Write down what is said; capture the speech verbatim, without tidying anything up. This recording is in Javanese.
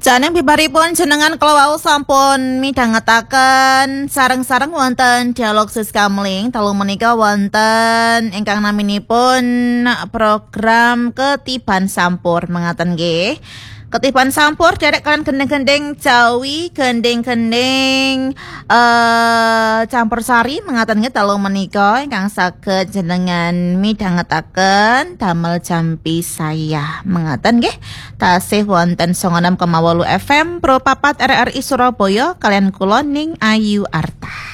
Janeng bibaripun jenengan kalau sampun midhangetaken sareng-sareng wonten dialog Siskamling telu menika wonten ingkang naminipun program Ketiban Sampur mengaten nggih. Ketiban Sampur derek kalian gending-gending Jawi, gending-gending eh campur sari mengaten nggih telu menika ingkang saged jenengan midhangetaken damel jampi saya mengaten nggih. Tasih wonten songo enam koma wolu F M Pro Papat R R I Surabaya kalian kula Ning Ayu Arta.